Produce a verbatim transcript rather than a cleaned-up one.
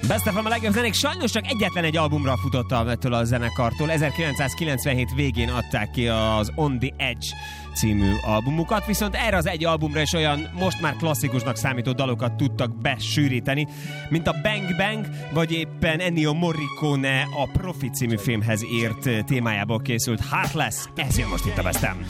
Best of a legjobb zenék, sajnos csak egyetlen egy albumra futottam ettől a zenekartól. ezerkilencszázkilencvenhét végén adták ki az On the Edge című albumukat, viszont erre az egy albumra is olyan most már klasszikusnak számító dalokat tudtak besűríteni, mint a Bang Bang, vagy éppen Ennio Morricone a Profi című filmhez írt témájából készült Heartless. Ez jön most itt a Best of.